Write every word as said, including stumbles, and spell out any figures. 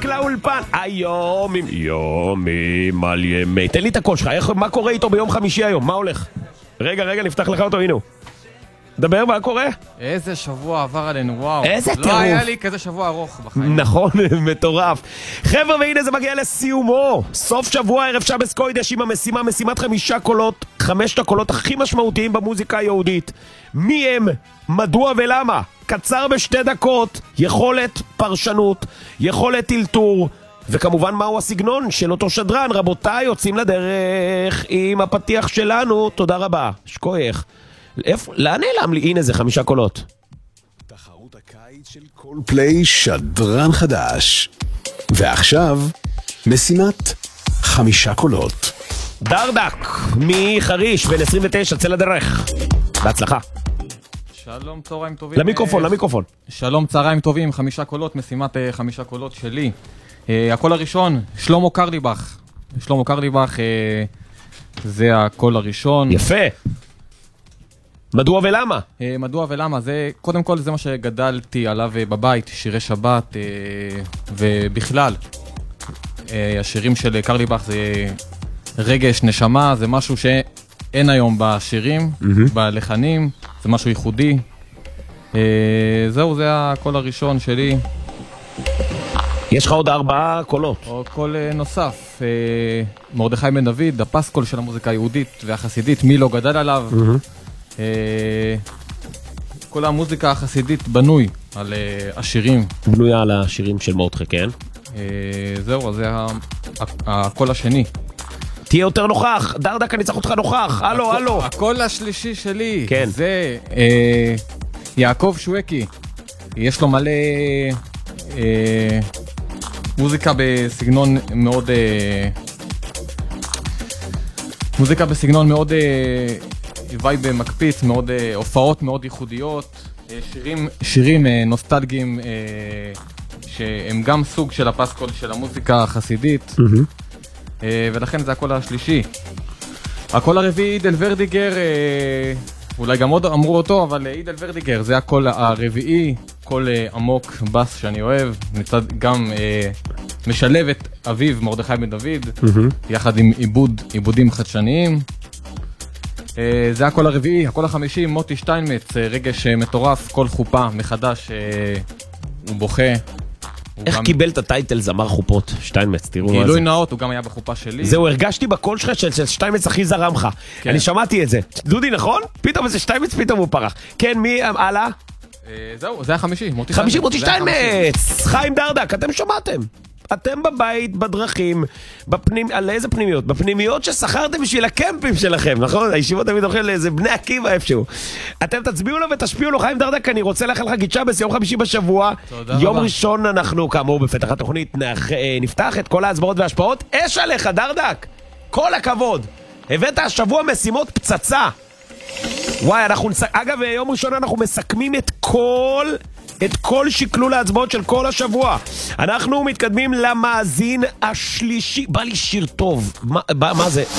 לאולפן היום עם יומים על ימי. תן לי את הקול שלך, איך, מה קורה איתו ביום חמישי היום? מה הולך? רגע, רגע, נפתח לך אותו, הנה הוא. דבר, מה קורה? איזה שבוע עבר עלינו, וואו. איזה טירוף. לא היה לי כזה שבוע ארוך בחיים. נכון, מטורף. חבר'ה, והנה זה מגיע לסיומו. סוף שבוע, ערב שבס קוידש עם המשימה, משימת חמישה קולות, חמשת הקולות הכי משמעותיים במוזיקה היהודית. מי הם? מדוע ולמה? קצר בשתי דקות, יכולת פרשנות, יכולת טלטור, וכמובן מהו הסגנון של אותו שדרן. רבותיי, יוצאים לדרך עם הפתיח שלנו. תודה רבה. שכוייך. איפה? לאן נעלם לי? הנה זה חמישה קולות. תחרות הקיץ של קולפליי שדרן חדש. ועכשיו, משימת חמישה קולות. דרדק מחריש, בן עשרים ותשע, צא לדרך. בהצלחה. שלום, צהריים טובים. למיקרופון, למיקרופון. שלום, צהריים טובים, חמישה קולות, משימת uh, חמישה קולות שלי. Uh, הקול הראשון, שלמה קרליבך. שלמה קרליבך, uh, זה הקול הראשון. יפה. מדוע ולמה? Uh, מדוע ולמה? זה, קודם כל זה מה שגדלתי עליו uh, בבית, שירי שבת, uh, ובכלל. Uh, השירים של קרליבך זה רגש, נשמה, זה משהו שאין היום בשירים, mm-hmm. בלחנים, זה משהו ייחודי. Uh, זהו, זה הקול הראשון שלי. יש לך עוד ארבעה קולות. עוד קול uh, נוסף, uh, מרדכי בן דוד, הפסקול של המוזיקה היהודית והחסידית, מי לא גדל עליו. Mm-hmm. Uh, כל המוזיקה החסידית בנוי על uh, השירים. בנויה על השירים של מרדכי, כן? Uh, זהו, זה הקול השני. תהיה יותר נוכח, דרדק, אני צריך אותך נוכח. הלו, הלו. הקול השלישי שלי, כן. זה אה, יעקב שווקי. יש לו מלא אה, מוזיקה בסגנון מאוד אה, מוזיקה בסגנון מאוד אה, וייב מקפיץ, מאוד אה, הופעות מאוד ייחודיות, אה, שירים שירים אה, נוסטלגיים אה, שהם גם סוג של הפסקול של המוזיקה החסידית. Mm-hmm. ולכן זה הקול השלישי. הקול הרביעי, אידל ורדיגר, אולי גם עוד אמרו אותו, אבל אידל ורדיגר זה הקול הרביעי, קול עמוק, בס שאני אוהב, מצד גם משלב את אביו מרדכי בן דוד, mm-hmm. יחד עם עיבוד, עיבודים חדשניים. זה הקול הרביעי. הקול החמישי, מוטי שטיינמץ, רגש מטורף, קול חופה מחדש, הוא בוכה. איך גם... קיבל את הטייטל זמר חופות? שטיינמץ, תראו מה זה. גילוי נאות, הוא גם היה בחופה שלי. זהו, הרגשתי בקול שלך של, של שטיינמץ הכי זרם לך. כן. אני שמעתי את זה. דודי, נכון? פתאום איזה שטיינמץ, פתאום הוא פרח. כן, מי, הלאה? אה, זהו, זה החמישי. מוטי חמישי, מוטי שטיינמץ! חיים דרדק, אתם שמעתם. אתם בבית, בדרכים, בפנימ... על איזה פנימיות? בפנימיות ששכרתם בשביל הקמפים שלכם, נכון? הישיבות תמיד הולכים לאיזה בני עקיבא איפשהו. אתם תצביעו לו ותשפיעו לו. חיים דרדק, אני רוצה לאחל לך גיצ'ה ביום חמישי בשבוע. יום רבה. ראשון אנחנו, כאמור, בפתח התוכנית נח... נפתח את כל ההצבעות וההשפעות. אש עליך, דרדק! כל הכבוד! הבאת השבוע משימות פצצה. וואי, אנחנו נס... אגב, יום ראשון אנחנו מסכמים את כל... את כל שקלול ההצבעות של כל השבוע. אנחנו מתקדמים למאזין השלישי. בא לי שיר טוב. מה, מה זה?